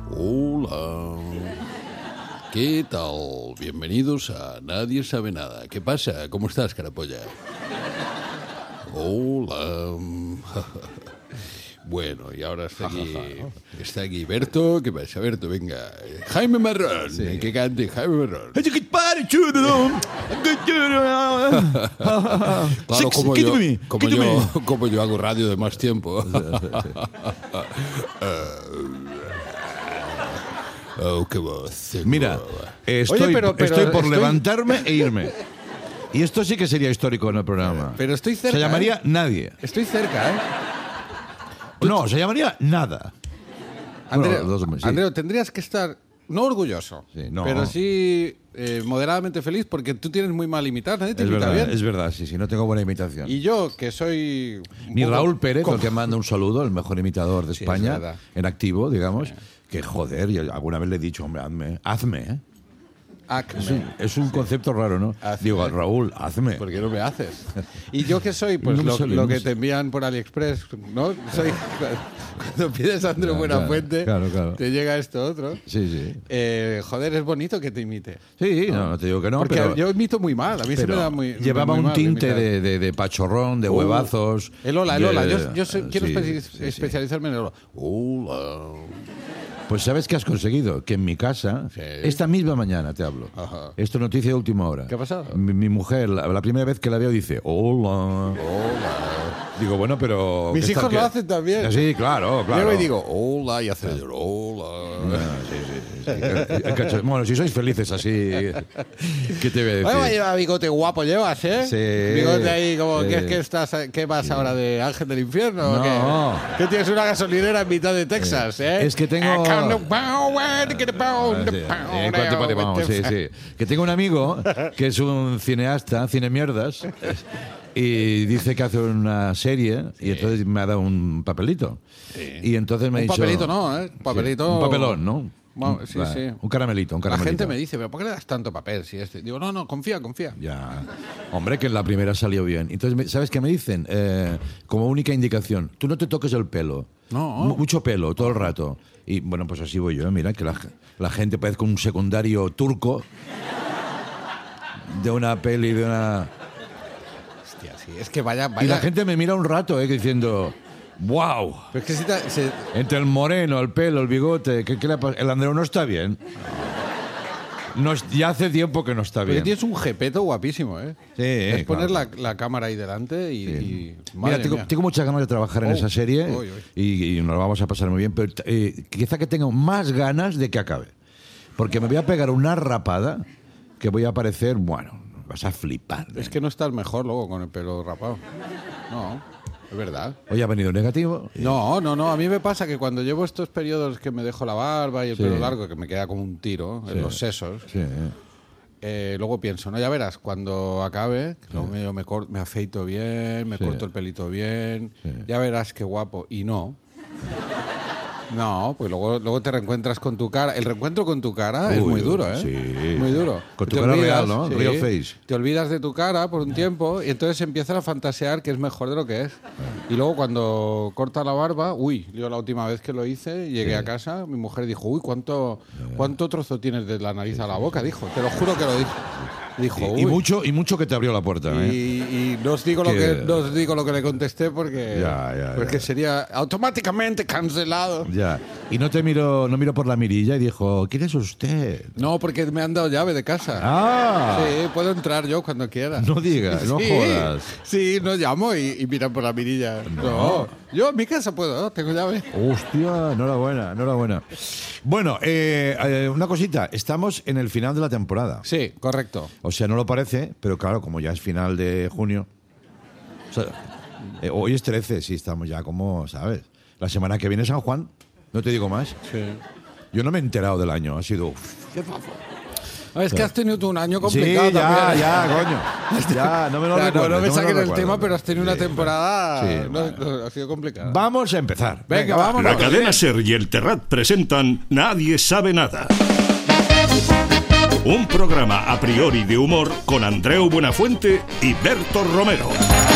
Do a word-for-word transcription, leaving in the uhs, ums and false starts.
Hola. ¿Qué tal? Bienvenidos a Nadie Sabe Nada. ¿Qué pasa? ¿Cómo estás, carapolla? Hola. Bueno, y ahora está aquí, está aquí Berto. ¿Qué pasa, Berto? Venga. Jaime Marrón. Sí. Que cante Jaime Marrón. Claro, como yo, como, yo, como yo hago radio de más tiempo. Oh, qué voz. Mira, estoy, Oye, pero, pero estoy por estoy... levantarme e irme. Y esto sí que sería histórico en el programa. Pero estoy cerca. Se llamaría ¿eh? Nadie. Estoy cerca, ¿eh? No, se llamaría Nada. Andreu, bueno, sí. Andreu, tendrías que estar, no orgulloso, sí, no. pero sí eh, moderadamente feliz porque tú tienes muy mal imitar. Nadie te es imita verdad, bien. Es verdad, sí, sí, no tengo buena imitación. Y yo, que soy... Ni Raúl Pérez, al que manda un saludo, el mejor imitador de España, sí, en activo, digamos, sí. que joder, yo alguna vez le he dicho, hombre, hazme, hazme, ¿eh? Es un, es un sí. concepto raro, ¿no? Hazme. Digo, Raúl, hazme. ¿Por qué no me haces? ¿Y yo qué soy? Pues no lo, sale, lo no que sé. Te envían por AliExpress, ¿no? Soy, cuando pides a Andreu Buenafuente, claro, claro, claro. te llega esto otro. Sí, sí. Eh, joder, es bonito que te imite. Sí, no, no, no te digo que no. Porque pero, yo imito muy mal, a mí se me da muy Llevaba muy un mal tinte de, de, de pachorrón, de uh, huevazos. El hola, el hola. De, yo yo soy, quiero sí, especi- sí, especializarme sí. en el hola. Hola. Pues ¿sabes qué has conseguido? Que en mi casa, sí. esta misma mañana te hablo, Ajá. esto es noticia de última hora. ¿Qué ha pasado? Mi, mi mujer, la, la primera vez que la veo, dice, hola. Hola. Digo, bueno, pero... Mis hijos tal, lo ¿qué? hacen también. Sí, claro, claro. Yo le digo, hola, y hace hola. No, sí, sí, sí. Bueno, si sois felices así, ¿qué te voy a decir? Bueno, lleva bigote guapo llevas, ¿eh? Sí. Bigote ahí como, sí. ¿qué, qué, estás, ¿qué vas sí. ahora de Ángel del Infierno? No. ¿Qué? ¿Qué tienes una gasolinera en mitad de Texas, sí. eh? Es que tengo... Sí, sí. Que tengo un amigo que es un cineasta, cine mierdas, y dice que hace una serie sí. y entonces me ha dado un papelito. Sí. Y entonces me ha un dicho... Un papelito no, ¿eh? Un papelito... Sí, un papelón, ¿no? Bueno, sí, va, sí. Un caramelito, un caramelito. La gente me dice, ¿pero por qué le das tanto papel? Si este... Digo, no, no, confía, confía. Ya. Hombre, que en la primera salió bien. Entonces, ¿sabes qué me dicen? Eh, como única indicación, tú no te toques el pelo. No. M- mucho pelo, todo el rato. Y bueno, pues así voy yo. Mira, que la, la gente parece un secundario turco de una peli, de una... Hostia, sí, es que vaya, vaya... Y la gente me mira un rato, eh, diciendo... ¡Wow! Pero es que si te, se... Entre el moreno, el pelo, el bigote... ¿qué, qué le pasa? El Andreu no está bien. No, ya hace tiempo que no está bien. Pero tienes un jepeto guapísimo, ¿eh? Sí, es poner claro. la, la cámara ahí delante y... Sí. y Mira, tengo, tengo muchas ganas de trabajar en oh, esa serie oh, oh, oh. Y, y nos la vamos a pasar muy bien, pero eh, quizá que tenga más ganas de que acabe. Porque me voy a pegar una rapada que voy a parecer, bueno, vas a flipar. Es que no estás mejor luego con el pelo rapado. No... Es verdad. Hoy ha venido negativo. No, no, no. A mí me pasa que cuando llevo estos periodos que me dejo la barba y el sí. pelo largo, que me queda como un tiro sí. en los sesos, sí. eh, luego pienso, no, ya verás, cuando acabe, sí. luego me, me, cor- me afeito bien, me sí. corto el pelito bien, sí. ya verás qué guapo. Y no. No, pues luego, luego te reencuentras con tu cara. El reencuentro con tu cara Uy, es muy duro, ¿eh? Sí. Muy duro. Con tu te cara olvidas, real, ¿no? Sí, Real face. Te olvidas de tu cara por un tiempo y entonces empiezas a fantasear que es mejor de lo que es. Y luego cuando corta la barba, uy, yo la última vez que lo hice, llegué sí. a casa, mi mujer dijo, uy, ¿cuánto, ¿cuánto trozo tienes de la nariz a la boca? Dijo, te lo juro que lo dijo. Dijo, y, y mucho y mucho que te abrió la puerta, ¿eh? Y, y no os digo que... lo que no os digo lo que le contesté porque ya, ya, porque ya. sería automáticamente cancelado. Ya. Y no te miro no miro por la mirilla y dijo, ¿quién es usted? No, porque me han dado llave de casa. Ah. Sí, puedo entrar yo cuando quiera. No digas, no sí, jodas. Sí, no llamo y, y miran por la mirilla. No. no. Yo en mi casa puedo, ¿no? Tengo llave. Hostia, enhorabuena, enhorabuena. Bueno, eh, eh, una cosita, estamos en el final de la temporada. Sí, correcto. O sea, no lo parece, pero claro, como ya es final de junio. O sea, eh, hoy es trece, sí, estamos ya como, ¿sabes? La semana que viene San Juan, no te digo más. Sí. Yo no me he enterado del año, ha sido... Uf, qué fafo. Es que has tenido tú un año complicado sí, ya, también. ya, coño. Ya, no me lo ya, recuerdo. No, no me no saquen me el tema, pero has tenido sí, una temporada... Sí, no, bueno. no, ha sido complicada. Vamos a empezar. Venga, Venga vamos. La cadena SER y el Terrat presentan Nadie Sabe Nada. Un programa a priori de humor con Andreu Buenafuente y Berto Romero.